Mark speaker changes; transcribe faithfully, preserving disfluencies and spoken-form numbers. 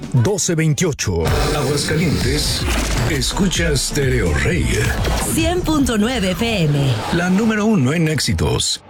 Speaker 1: doce veintiocho. Aguascalientes, escucha Stereo Rey.
Speaker 2: cien punto nueve F M.
Speaker 1: La número uno en éxitos.